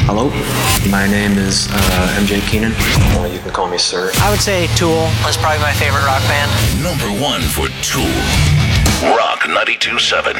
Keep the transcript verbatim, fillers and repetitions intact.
Hello, my name is uh, M J Keenan. Uh, you can call me Sir. I would say Tool is probably my favorite rock band. Number one for Tool. Rock ninety-two point seven.